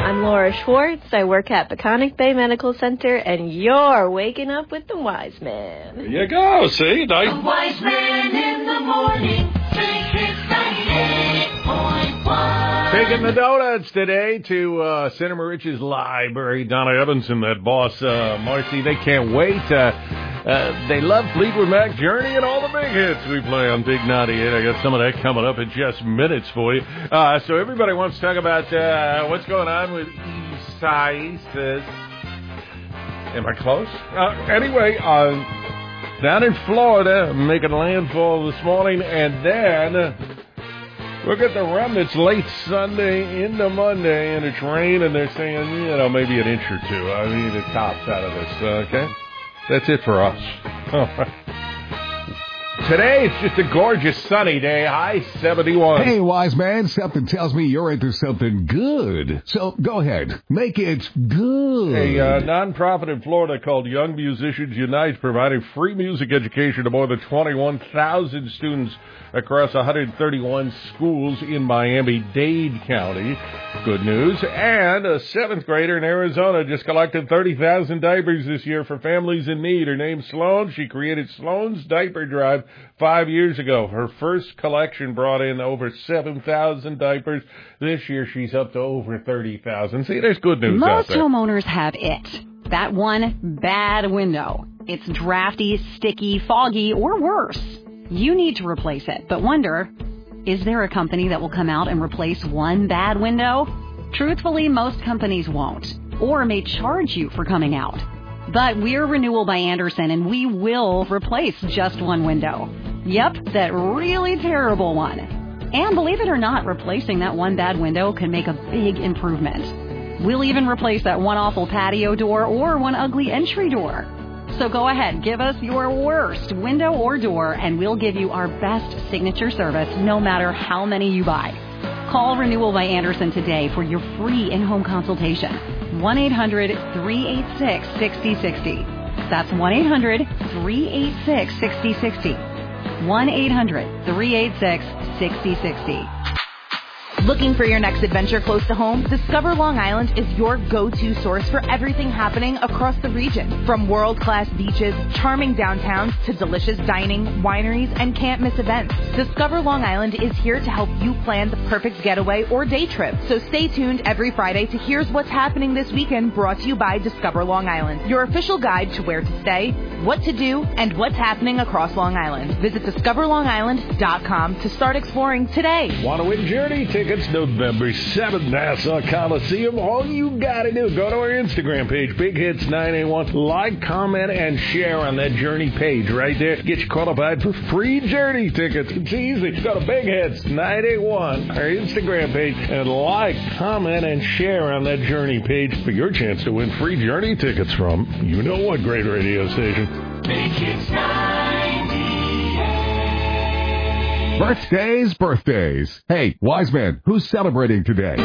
I'm Laura Schwartz. I work at Peconic Bay Medical Center, and you're waking up with the Wise Man. There you go, see? Nice. The Wise Man in the morning. Big Hits 98.1. Taking the donuts today to Cinema Rich's library. Donna Evans and that boss, Marcy, they can't wait. They love Fleetwood Mac, Journey, and all the big hits we play on Big 98. I got some of that coming up in just minutes for you. So everybody wants to talk about what's going on with Isis. Am I close? Anyway, down in Florida, making landfall this morning, and then we'll get the remnants late Sunday into Monday, and it's rain, and they're saying, maybe an inch or two. I mean, the tops out of this, okay? That's it for us. All right. Today, it's just a gorgeous sunny day. High 71. Hey, Wise Man, something tells me you're into something good. So go ahead. Make it good. A nonprofit in Florida called Young Musicians Unite providing free music education to more than 21,000 students across 131 schools in Miami-Dade County. Good news. And a 7th grader in Arizona just collected 30,000 diapers this year for families in need. Her name's Sloan. She created Sloan's Diaper Drive 5 years ago. Her first collection brought in over 7,000 diapers. This year, she's up to over 30,000. See, there's good news out there. Most homeowners have it. That one bad window. It's drafty, sticky, foggy, or worse. You need to replace it, but wonder, is there a company that will come out and replace one bad window? Truthfully, most companies won't, or may charge you for coming out. But we're Renewal by Andersen, and we will replace just one window. Yep, that really terrible one. And believe it or not, replacing that one bad window can make a big improvement. We'll even replace that one awful patio door or one ugly entry door. So go ahead, give us your worst window or door, and we'll give you our best signature service no matter how many you buy. Call Renewal by Andersen today for your free in-home consultation. 1-800-386-6060. That's 1-800-386-6060. 1-800-386-6060. Looking for your next adventure close to home? Discover Long Island is your go-to source for everything happening across the region. From world-class beaches, charming downtowns, to delicious dining, wineries, and can't-miss events. Discover Long Island is here to help you plan the perfect getaway or day trip. So stay tuned every Friday to Here's What's Happening This Weekend, brought to you by Discover Long Island, your official guide to where to stay, what to do, and what's happening across Long Island. Visit discoverlongisland.com to start exploring today. Want to win Journey tickets November 7th, Nassau Coliseum? All you got to do, go to our Instagram page, Big Hits 981. Like, comment, and share on that Journey page right there. Get you qualified for free Journey tickets. It's easy. Go to Big Hits 981, our Instagram page, and like, comment, and share on that Journey page for your chance to win free Journey tickets from you know what great radio station. Big Hits 98. Birthdays. Hey, Wise Man, who's celebrating today?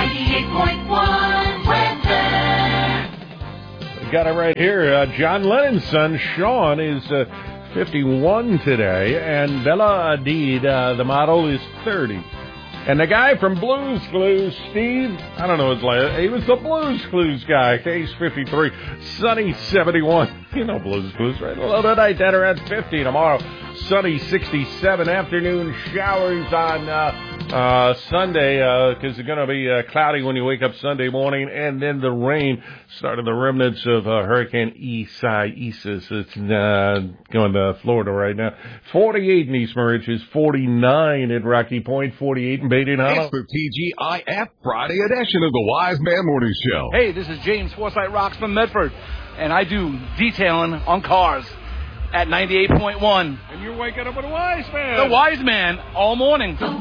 98.1 weather. We got it right here. John Lennon's son, Sean, is 51 today, and Bella Hadid, the model, is 30. And the guy from Blues Clues, Steve, I don't know his last, he was the Blues Clues guy. He's 53. Sunny, 71. You know Blues Clues, right? Well, tonight, that around 50 tomorrow. Sunny, 67. Afternoon showers on Sunday, because it's going to be cloudy when you wake up Sunday morning, and then the rain started the remnants of Hurricane Isis. It's going to Florida right now. 48 in East Mauritius, 49 in Rocky Point, 48 in Baden Hollow. It's the TGIF Friday edition of the Wise Man Morning Show. Hey, this is James Forsyth Rocks from Medford, and I do detailing on cars at 98.1. And you're waking up with a Wise Man. The Wise Man all morning.